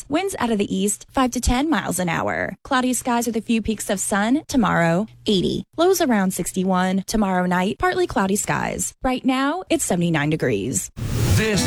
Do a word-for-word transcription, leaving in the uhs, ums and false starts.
degrees. Winds out of the east, five to ten miles an hour. Cloudy skies with a few peaks of sun tomorrow, eighty. Lows around sixty-one. Tomorrow night, partly cloudy skies. Right now, it's seventy-nine degrees. This